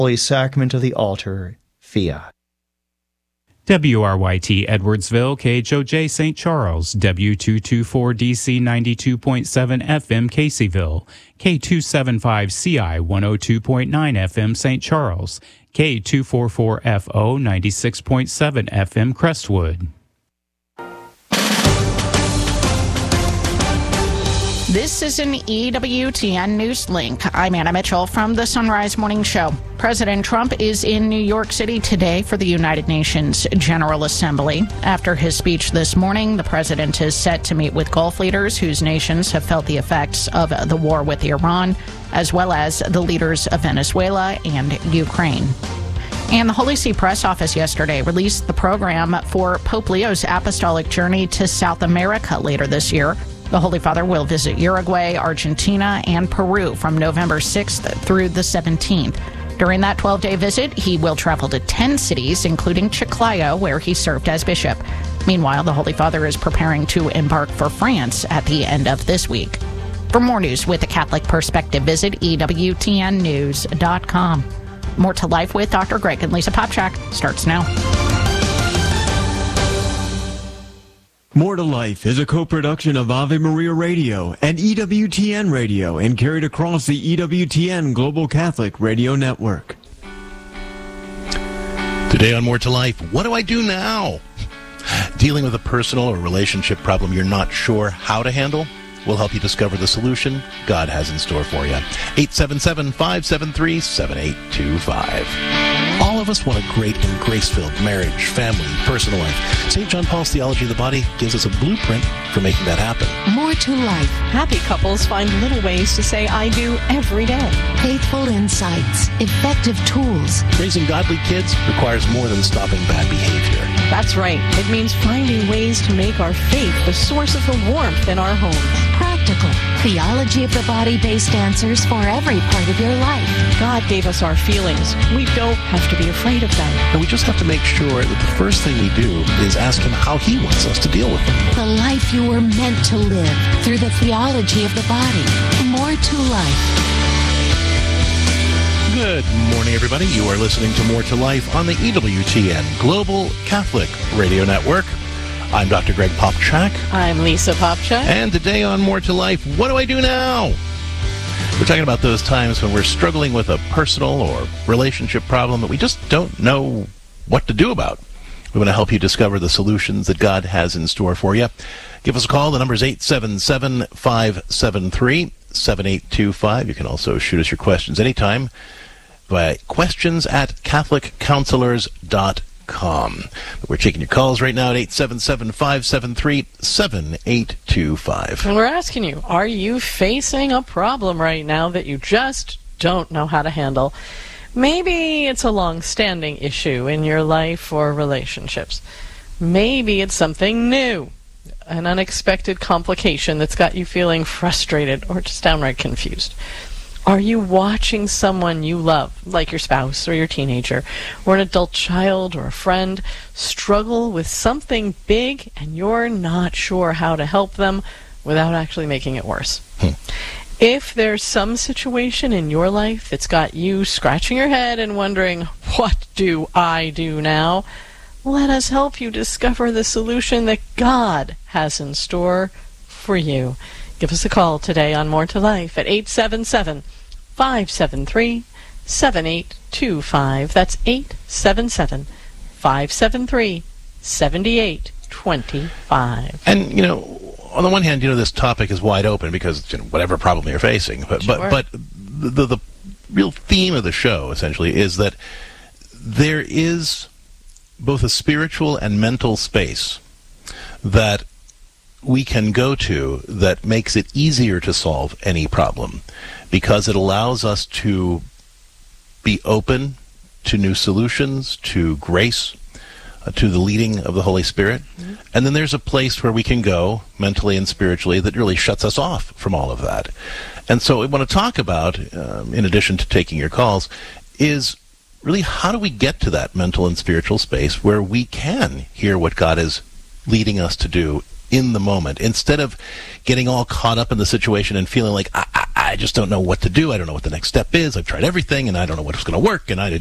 Holy Sacrament of the altar, Fiat. WRYT Edwardsville, KHOJ St. Charles, W224DC 92.7 FM Caseyville, K275CI 102.9 FM St. Charles, K244FO 96.7 FM Crestwood. This is an EWTN News Link. I'm Anna Mitchell from the Sunrise Morning Show. President Trump is in New York City today for the United Nations General Assembly. After his speech this morning, the president is set to meet with Gulf leaders whose nations have felt the effects of the war with Iran, as well as the leaders of Venezuela and Ukraine. And the Holy See Press Office yesterday released the program for Pope Leo's apostolic journey to South America later this year. The Holy Father will visit Uruguay, Argentina, and Peru from November 6th through the 17th. During that 12-day visit, he will travel to 10 cities, including Chiclayo, where he served as bishop. Meanwhile, the Holy Father is preparing to embark for France at the end of this week. For more news with a Catholic perspective, visit EWTNnews.com. More to Life with Dr. Greg and Lisa Popchak starts now. More to Life is a co-production of Ave Maria Radio and EWTN Radio and carried across the EWTN Global Catholic Radio Network. Today on More to Life, what do I do now? Dealing with a personal or relationship problem you're not sure how to handle? We'll help you discover the solution God has in store for you. 877-573-7825. All of us want a great and grace-filled marriage, family, personal life. St. John Paul's Theology of the Body gives us a blueprint for making that happen. More to Life. Happy couples find little ways to say I do every day. Faithful insights. Effective tools. Raising godly kids requires more than stopping bad behavior. That's right. It means finding ways to make our faith the source of the warmth in our homes. Practical. Theology of the Body-based answers for every part of your life. God gave us our feelings. We don't have to be afraid of them. And we just have to make sure that the first thing we do is ask Him how He wants us to deal with them. The life you were meant to live through the theology of the body. More to Life. Good morning, everybody. You are listening to More to Life on the EWTN Global Catholic Radio Network. I'm Dr. Greg Popchak. I'm Lisa Popchak. And today on More to Life, what do I do now? We're talking about those times when we're struggling with a personal or relationship problem that we just don't know what to do about. We want to help you discover the solutions that God has in store for you. Give us a call. The number is 877-573-7825. You can also shoot us your questions anytime by questions@catholiccounselors.com. We're taking your calls right now at 877-573-7825. And we're asking you, are you facing a problem right now that you just don't know how to handle? Maybe it's a long-standing issue in your life or relationships. Maybe it's something new, an unexpected complication that's got you feeling frustrated or just downright confused. Are you watching someone you love, like your spouse or your teenager, or an adult child or a friend, struggle with something big and you're not sure how to help them without actually making it worse? If there's some situation in your life that's got you scratching your head and wondering, what do I do now? Let us help you discover the solution that God has in store for you. Give us a call today on More to Life at 877-573-7825. That's 877-573-7825. And, you know, on the one hand, you know, this topic is wide open because, you know, whatever problem you're facing. But the real theme of the show, essentially, is that there is both a spiritual and mental space that we can go to that makes it easier to solve any problem because it allows us to be open to new solutions, to grace, to the leading of the Holy Spirit. Mm-hmm. And then there's a place where we can go mentally and spiritually that really shuts us off from all of that. And so what we want to talk about, in addition to taking your calls, is really how do we get to that mental and spiritual space where we can hear what God is leading us to do in the moment, instead of getting all caught up in the situation and feeling like, I just don't know what to do. I don't know what the next step is. I've tried everything, and I don't know what's going to work, and